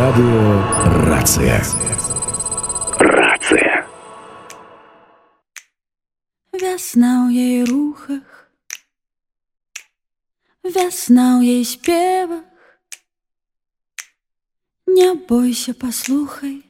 Радыё Рацыя. Рацыя. Вясна ў яе рухах, вясна ў яе спевах. Не бойся, паслухай,